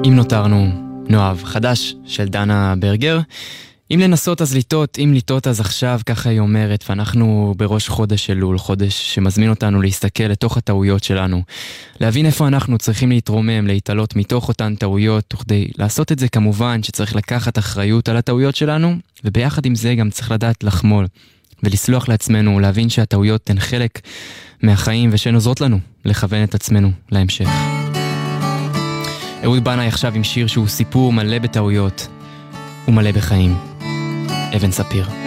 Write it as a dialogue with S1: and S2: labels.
S1: אם נותרנו, נואב, חדש של דנה ברגר. אם לנסות אז לטעות, אם לטעות אז עכשיו, ככה היא אומרת, ואנחנו בראש חודש אלול, חודש שמזמין אותנו להסתכל לתוך הטעויות שלנו, להבין איפה אנחנו צריכים להתרומם, להתעלות מתוך אותן טעויות, וכדי לעשות את זה כמובן שצריך לקחת אחריות על הטעויות שלנו, וביחד עם זה גם צריך לדעת לחמול, ולסלוח לעצמנו, להבין שהטעויות הן חלק מהחיים, ושהן עוזרות לנו לכוון את עצמנו להמשך. אהוד בנאי עכשיו עם שיר שהוא סיפור מלא בטעויות ומלא בחיים. אבן ספיר.